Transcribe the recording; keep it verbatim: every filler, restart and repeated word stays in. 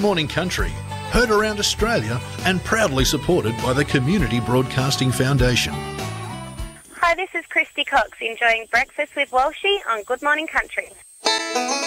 Morning Country, heard around Australia and proudly supported by the Community Broadcasting Foundation. Hi, this is Christy Cox enjoying Breakfast with Walshy on Good Morning Country.